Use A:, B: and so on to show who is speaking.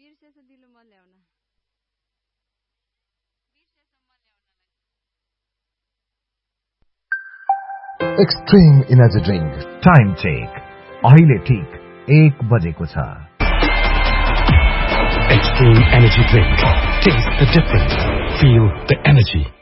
A: Extreme energy drink time check अहिले ठीक 1 बजेको छ।
B: Extreme Energy Drink. Taste the difference. Feel the energy.